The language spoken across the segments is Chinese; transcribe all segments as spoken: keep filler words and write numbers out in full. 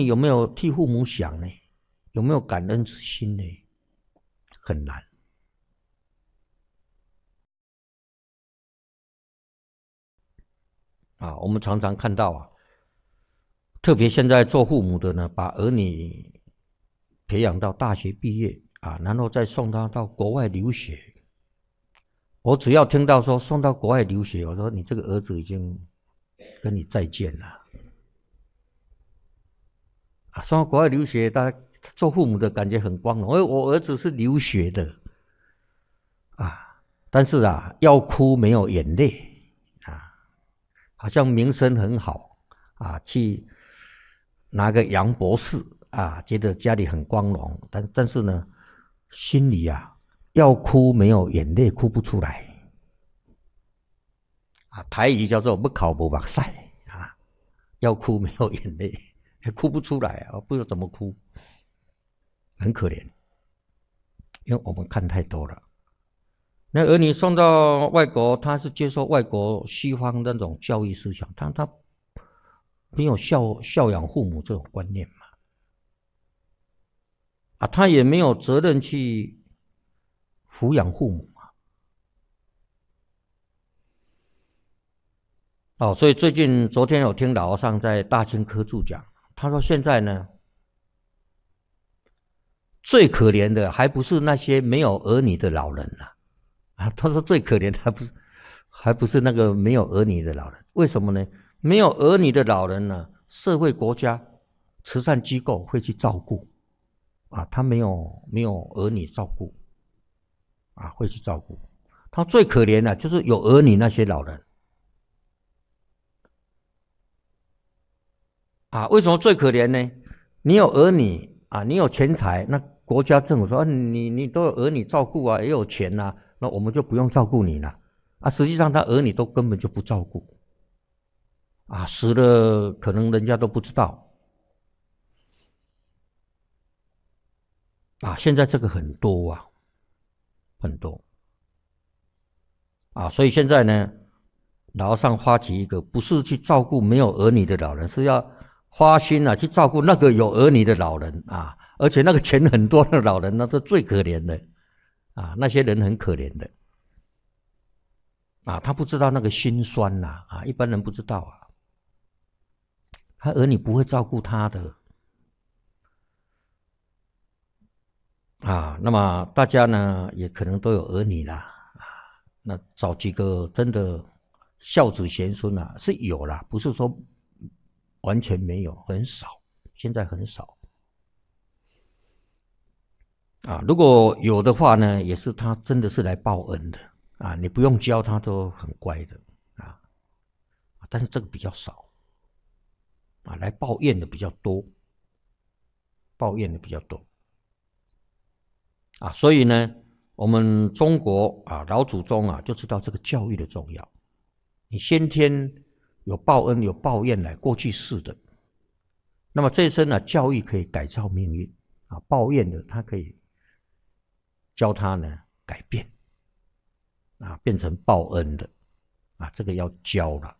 有没有替父母想呢？有没有感恩之心呢？很难。啊，我们常常看到啊，特别现在做父母的呢，把儿女培养到大学毕业啊，然后再送他到国外留学。我只要听到说送到国外留学，我说你这个儿子已经跟你再见了。啊，送到国外留学，大家做父母的感觉很光荣，因为我儿子是留学的啊，但是啊，要哭没有眼泪。好像名声很好啊，去拿个洋博士啊，觉得家里很光荣，但但是呢，心里啊要哭没有眼泪，哭不出来啊。台语叫做不考不目屎啊，要哭没有眼泪，哭不出来啊，不知道怎么哭，很可怜，因为我们看太多了。那儿女送到外国，他是接受外国西方那种教育思想，他他没有孝孝养父母这种观念嘛，啊，他也没有责任去抚养父母嘛。哦，所以最近昨天有听老和尚在大清科注讲，他说现在呢，最可怜的还不是那些没有儿女的老人啊。啊，他说最可怜的还不是还不是那个没有儿女的老人，为什么呢？没有儿女的老人呢，社会国家慈善机构会去照顾啊，他没有没有儿女照顾啊，会去照顾。他最可怜的就是有儿女那些老人啊，为什么最可怜呢？你有儿女啊，你有钱财，那国家政府说、啊、你你都有儿女照顾啊，也有钱啊，那我们就不用照顾你了啊。实际上他儿女都根本就不照顾啊，死了可能人家都不知道啊。现在这个很多啊，很多啊，所以现在呢，老和尚发起一个，不是去照顾没有儿女的老人，是要花心啊去照顾那个有儿女的老人啊，而且那个钱很多的老人，那是最可怜的啊，那些人很可怜的啊，他不知道那个辛酸呐 啊, 啊，一般人不知道啊，他儿女不会照顾他的啊。那么大家呢，也可能都有儿女啦啊，那找几个真的孝子贤孙啊，是有啦，不是说完全没有，很少，现在很少啊。如果有的话呢，也是他真的是来报恩的啊，你不用教他都很乖的啊，但是这个比较少啊，来报怨的比较多，抱怨的比较多啊，所以呢，我们中国啊老祖宗啊就知道这个教育的重要。你先天有报恩有报怨来，过去式的，那么这一生呢，教育可以改造命运啊，报怨的他可以教他呢改变啊，变成报恩的啊，这个要教了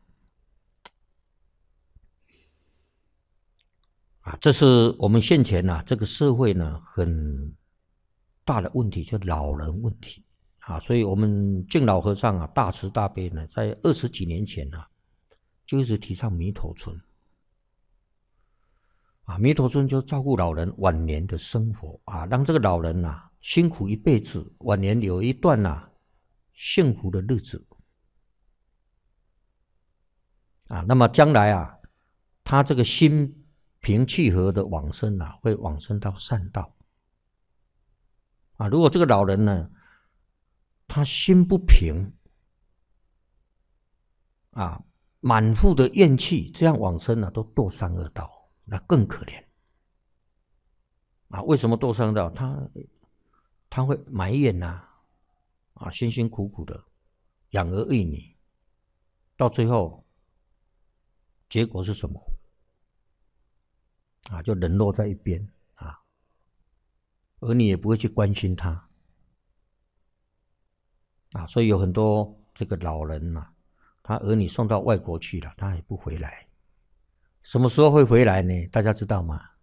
啊，这是我们现前啊这个社会呢很大的问题，就是老人问题啊，所以我们敬老和尚啊大慈大悲呢，在二十几年前啊，就一直提倡弥陀村啊，弥陀村就照顾老人晚年的生活啊，让这个老人啊辛苦一辈子，晚年有一段啊幸福的日子啊，那么将来啊，他这个心平气和的往生啊，会往生到善道啊。如果这个老人呢，他心不平啊，满腹的怨气，这样往生啊，都堕三恶道，那更可怜啊。为什么堕三恶道？他他会埋怨呐、啊，啊，辛辛苦苦的养儿育女，到最后结果是什么？啊，就冷落在一边啊，儿女也不会去关心他啊，所以有很多这个老人啊，他儿女送到外国去了，他也不回来。什么时候会回来呢？大家知道吗？